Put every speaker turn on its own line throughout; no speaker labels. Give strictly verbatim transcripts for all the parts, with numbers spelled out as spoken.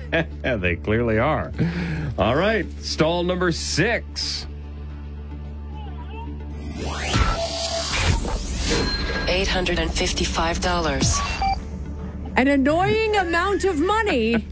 They clearly are. All right, stall number six.
eight hundred fifty-five dollars.
An annoying amount of money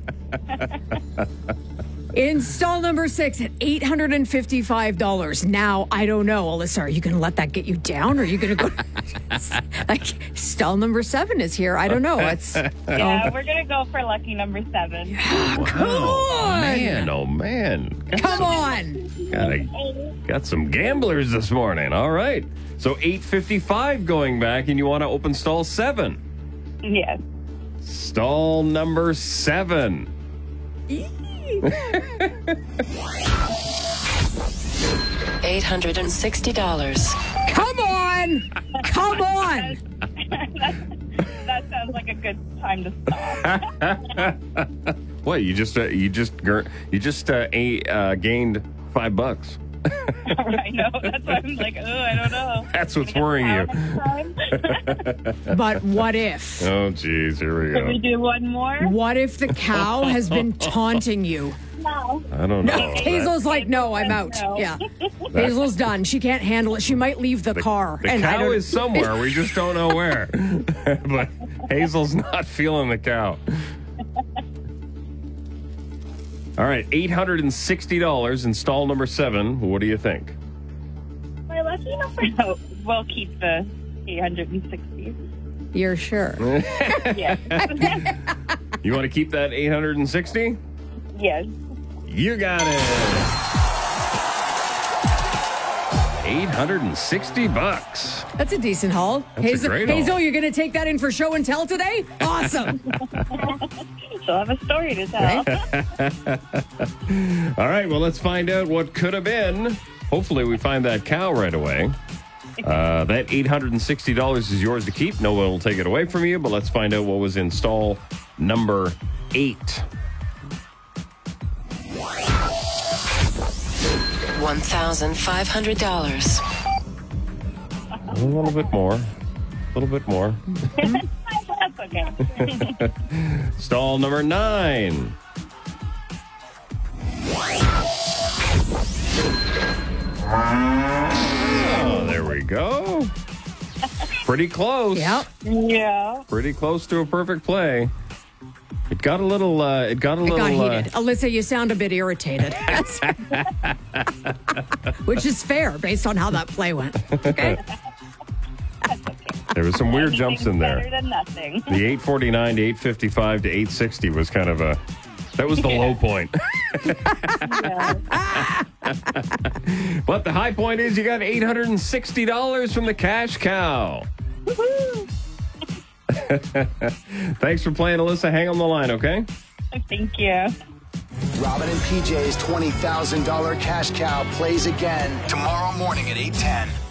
in stall number six at eight hundred fifty-five dollars. Now, I don't know, Alyssa, are you going to let that get you down? Or are you going to go... like, stall number seven is here. I don't know. It's
Yeah, we're going to go for lucky number seven.
Wow,
Come on.
man, oh man. Got
Come
some-
on.
Got, a, got some gamblers this morning. All right. So eight fifty-five going back, and you want to open stall seven.
Yes.
Stall number seven.
eight hundred sixty dollars.
Come on. Come on.
That sounds like a good time to stop.
What, you just uh, you just gr- you just uh, a, uh, gained five bucks.
I know. That's why I'm like, oh, I don't know.
That's what's
Gonna
worrying
get
you.
the power next time?
But what if?
Oh, geez, here we
Can we
go.
do one more?
What if the cow has been taunting you?
No.
I don't
No,
know.
Hazel's like, no, I'm out.
No.
Yeah. Hazel's done. She can't handle it. She might leave the, car.
The
and I
cow
don't-
is somewhere. We just don't know where. But Hazel's not feeling the cow. All right, eight hundred sixty dollars in stall number seven. What do you think?
My lucky number. No, we'll keep the eight hundred sixty.
You're sure?
Yes.
You want to keep that eight hundred sixty?
Yes.
You got it. eight hundred sixty bucks.
That's a decent haul.
That's a
Hazel,
great haul.
Hazel, you're going to take that in for show and tell today? Awesome.
She'll have a story to tell.
All right, well, let's find out what could have been. Hopefully, we find that cow right away. Uh, that eight hundred sixty dollars is yours to keep. No one will take it away from you, but let's find out what was in stall number eight.
one thousand five hundred dollars.
A little bit more. A little bit more.
That's okay.
Stall number nine. Oh, there we go. Pretty close.
Yep.
Yeah.
Pretty close to a perfect play. It got a little. Uh, it got a
It
little.
got
uh,
heated. Alyssa, you sound a bit irritated. Which is fair based on how that play went. Okay.
there was some weird jumps in
Anything's
there.
Better than nothing.
The eight forty-nine to eight fifty-five to eight sixty was kind of a. That was the low point. But the high point is you got eight hundred sixty dollars from the cash cow. Thanks for playing, Alyssa. Hang on the line, okay?
Thank you.
Robin and P J's twenty thousand dollars cash cow plays again tomorrow morning at eight ten.